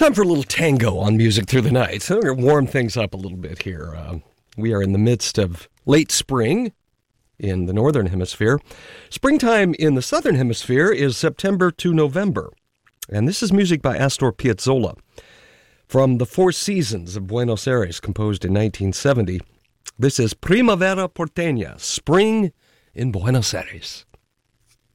Time for a little tango on Music Through the Night. So we're going to warm things up a little bit here. We are in the midst of late spring in the Northern Hemisphere. Springtime in the Southern Hemisphere is September to November. And this is music by Astor Piazzolla from The Four Seasons of Buenos Aires, composed in 1970. This is Primavera Porteña, Spring in Buenos Aires.